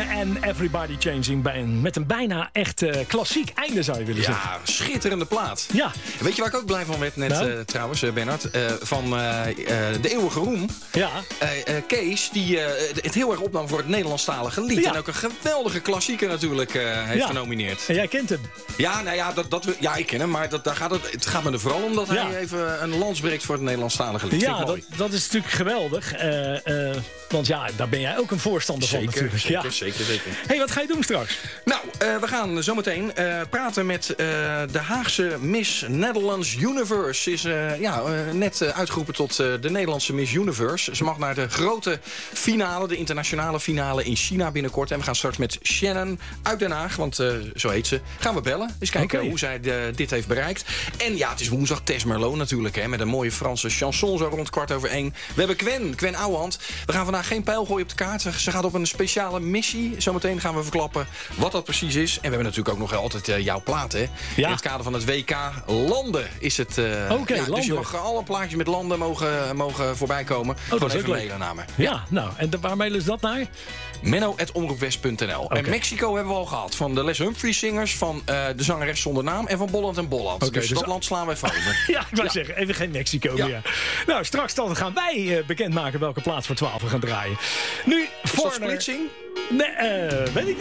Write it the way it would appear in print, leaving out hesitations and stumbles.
Martine en Everybody Changing met een bijna echt klassiek einde, zou je willen zeggen. Ja, schitterende plaat. Ja. Weet je waar ik ook blij van werd net trouwens, Bernard? Van de eeuwige roem. Ja. Kees, die het heel erg opnam voor het Nederlandstalige lied. Ja. En ook een geweldige klassieker natuurlijk heeft genomineerd. En jij kent hem. Ja, nou ja, ik ken hem. Maar het gaat me er vooral om dat hij even een lans breekt voor het Nederlandstalige lied. Ja, dat is natuurlijk geweldig. Want ja, daar ben jij ook een voorstander van natuurlijk. Zeker. Hey, wat ga je doen straks? Nou, we gaan zometeen praten met de Haagse Miss Netherlands Universe. Ze is net uitgeroepen tot de Nederlandse Miss Universe. Ze mag naar de grote finale, de internationale finale in China binnenkort. En we gaan straks met Shannon uit Den Haag, want zo heet ze, gaan we bellen. Eens kijken hoe zij dit heeft bereikt. En ja, het is woensdag Tess Merlot natuurlijk, hè, met een mooie Franse chanson zo rond 1:15. We hebben Gwen Ouwehand. We gaan vandaag geen pijl gooien op de kaart. Ze gaat op een speciale missie. Zometeen gaan we verklappen wat dat precies is. En we hebben natuurlijk ook nog altijd jouw plaat, hè? Ja. In het kader van het WK Landen is het. Landen. Dus je mag alle plaatjes met landen mogen voorbij komen. Gewoon even mailen naar me. Ja, nou, en waar mailen ze dat naar? menno@omroepwest.nl. En Mexico hebben we al gehad. Van de Les Humphries zingers, van de zangeres zonder naam en van Bolland en Bolland. Dus dat land slaan wij van over. Ja, ik wou zeggen, even geen Mexico meer. Nou, straks dan gaan wij bekendmaken welke plaats voor 12 we gaan draaien. Nu, is dat splitsing? Nee, weet ik